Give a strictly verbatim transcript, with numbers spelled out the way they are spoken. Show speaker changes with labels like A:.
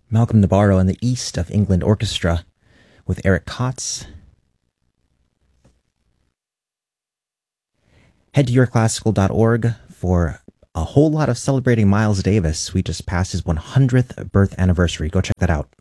A: Malcolm Nabarro and the East of England Orchestra with Eric Kotz. Head to your classical dot org for a whole lot of celebrating Miles Davis. We just passed his one hundredth birth anniversary. Go check that out.